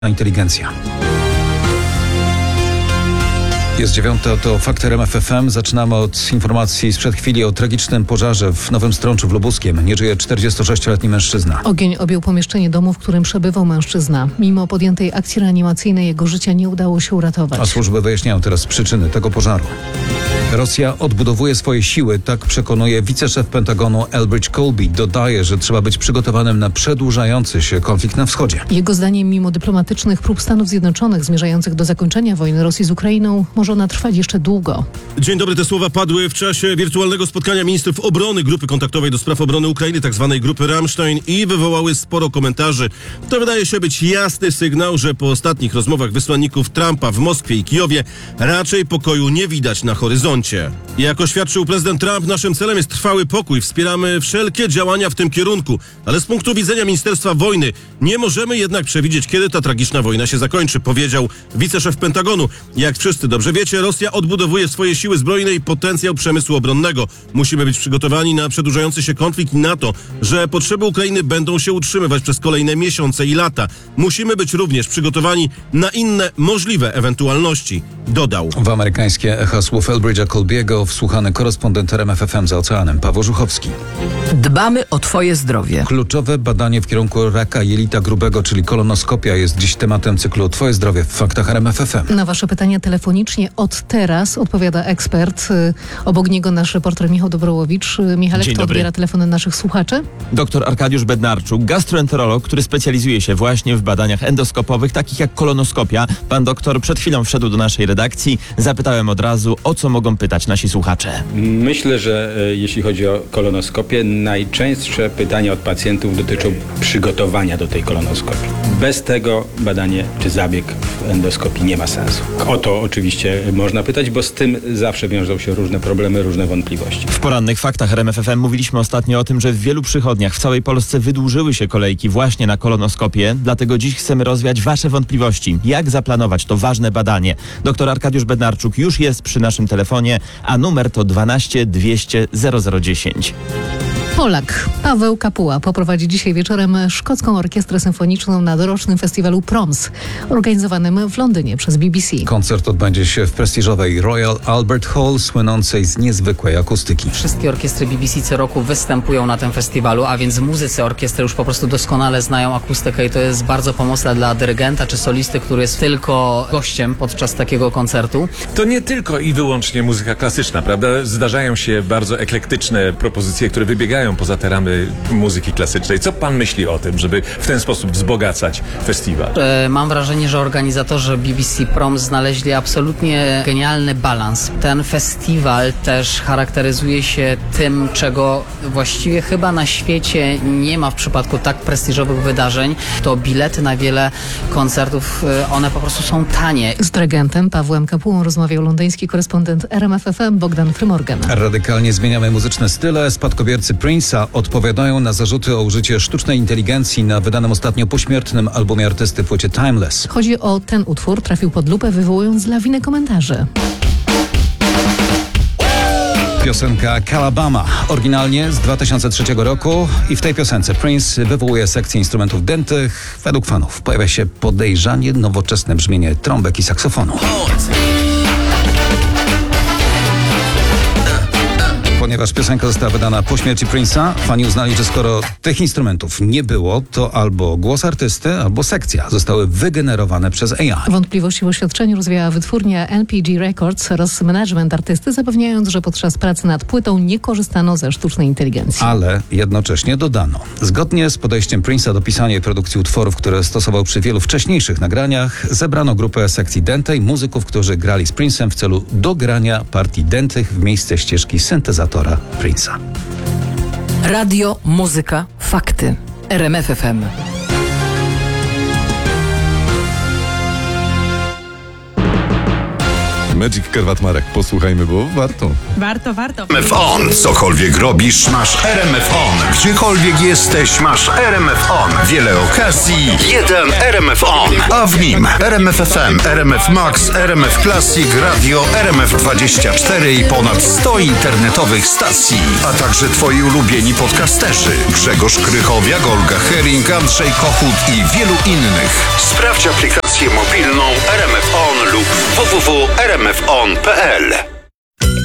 inteligencja. Jest 9, to Fakty RMF FM. Zaczynamy od informacji sprzed chwili o tragicznym pożarze w Nowym Strączu w Lubuskiem. Nie żyje 46-letni mężczyzna. Ogień objął pomieszczenie domu, w którym przebywał mężczyzna. Mimo podjętej akcji reanimacyjnej jego życia nie udało się uratować. A służby wyjaśniają teraz przyczyny tego pożaru. Rosja odbudowuje swoje siły, tak przekonuje wiceszef Pentagonu Elbridge Colby. Dodaje, że trzeba być przygotowanym na przedłużający się konflikt na wschodzie. Jego zdaniem, mimo dyplomatycznych prób Stanów Zjednoczonych zmierzających do zakończenia wojny Rosji z Ukrainą, może ona trwać jeszcze długo. Dzień dobry, te słowa padły w czasie wirtualnego spotkania ministrów obrony Grupy Kontaktowej do Spraw Obrony Ukrainy, tzw. Grupy Ramstein, i wywołały sporo komentarzy. To wydaje się być jasny sygnał, że po ostatnich rozmowach wysłanników Trumpa w Moskwie i Kijowie raczej pokoju nie widać na horyzoncie. Jak oświadczył prezydent Trump, naszym celem jest trwały pokój. Wspieramy wszelkie działania w tym kierunku, ale z punktu widzenia Ministerstwa Wojny nie możemy jednak przewidzieć, kiedy ta tragiczna wojna się zakończy, powiedział wiceszef Pentagonu. Jak wszyscy dobrze wiecie, Rosja odbudowuje swoje siły zbrojne i potencjał przemysłu obronnego. Musimy być przygotowani na przedłużający się konflikt i na to, że potrzeby Ukrainy będą się utrzymywać przez kolejne miesiące i lata. Musimy być również przygotowani na inne możliwe ewentualności, dodał. W amerykańskie echa słów Elbridge'a Colby'ego wsłuchany korespondent RMF FM za oceanem Paweł Żuchowski. Dbamy o Twoje zdrowie. Kluczowe badanie w kierunku raka jelita grubego, czyli kolonoskopia, jest dziś tematem cyklu Twoje zdrowie w Faktach RMF FM. Na wasze pytania telefonicznie od teraz odpowiada ekspert. Obok niego nasz reporter Michał Dobrołowicz. Michale, kto odbiera telefony naszych słuchaczy? Dr Arkadiusz Bednarczuk, gastroenterolog, który specjalizuje się właśnie w badaniach endoskopowych, takich jak kolonoskopia. Pan doktor przed chwilą wszedł do naszej redakcji. Zapytałem od razu, o co mogą pytać nasi słuchacze. Myślę, że jeśli chodzi o kolonoskopię, najczęstsze pytania od pacjentów dotyczą przygotowania do tej kolonoskopii. Bez tego badanie czy zabieg w endoskopii nie ma sensu. O to oczywiście można pytać, bo z tym zawsze wiążą się różne problemy, różne wątpliwości. W porannych faktach RMF FM mówiliśmy ostatnio o tym, że w wielu przychodniach w całej Polsce wydłużyły się kolejki właśnie na kolonoskopię, dlatego dziś chcemy rozwiać wasze wątpliwości. Jak zaplanować to ważne badanie? Dr Arkadiusz Bednarczuk już jest przy naszym telefonie, a numer to 12 200 0010. Polak Paweł Kapuła poprowadzi dzisiaj wieczorem szkocką orkiestrę symfoniczną na dorocznym festiwalu Proms, organizowanym w Londynie przez BBC. Koncert odbędzie się w prestiżowej Royal Albert Hall, słynącej z niezwykłej akustyki. Wszystkie orkiestry BBC co roku występują na tym festiwalu, a więc muzycy orkiestry już po prostu doskonale znają akustykę i to jest bardzo pomocne dla dyrygenta czy solisty, który jest tylko gościem podczas takiego koncertu. To nie tylko i wyłącznie muzyka klasyczna, prawda? Zdarzają się bardzo eklektyczne propozycje, które wybiegają poza te ramy muzyki klasycznej. Co pan myśli o tym, żeby w ten sposób wzbogacać festiwal? Mam wrażenie, że organizatorzy BBC Proms znaleźli absolutnie genialny balans. Ten festiwal też charakteryzuje się tym, czego właściwie chyba na świecie nie ma w przypadku tak prestiżowych wydarzeń. To bilety na wiele koncertów, one po prostu są tanie. Z dyrygentem Pawłem Kapułą rozmawiał londyński korespondent RMF FM Bogdan Frymorgan. Radykalnie zmieniamy muzyczne style. Spadkobiercy Prince'a odpowiadają na zarzuty o użycie sztucznej inteligencji na wydanym ostatnio pośmiertnym albumie artysty płycie Timeless. Chodzi o ten utwór, trafił pod lupę, wywołując lawinę komentarzy. Piosenka Calabama, oryginalnie z 2003 roku, i w tej piosence Prince wywołuje sekcję instrumentów dętych. Według fanów pojawia się podejrzanie nowoczesne brzmienie trąbek i saksofonu. Ponieważ piosenka została wydana po śmierci Prince'a, fani uznali, że skoro tych instrumentów nie było, to albo głos artysty, albo sekcja zostały wygenerowane przez AI. Wątpliwości w oświadczeniu rozwiała wytwórnia NPG Records oraz management artysty, zapewniając, że podczas pracy nad płytą nie korzystano ze sztucznej inteligencji. Ale jednocześnie dodano, zgodnie z podejściem Prince'a do pisania i produkcji utworów, które stosował przy wielu wcześniejszych nagraniach, zebrano grupę sekcji dętej, muzyków, którzy grali z Prince'em w celu dogrania partii dętych w miejsce ścieżki syntezatora Prince'a. Radio, muzyka, fakty. RMF FM. Magic Kerwat Marek. Posłuchajmy, bo warto. Warto. RMF On. Cokolwiek robisz, masz RMF On. Gdziekolwiek jesteś, masz RMF On. Wiele okazji, jeden RMF On. A w nim RMF FM, RMF Max, RMF Classic, Radio, RMF24 i ponad 100 internetowych stacji. A także twoi ulubieni podcasterzy. Grzegorz Krychowiak, Olga Hering, Andrzej Kochut i wielu innych. Sprawdź aplikację mobilną RMF On lub www.rmfon.pl.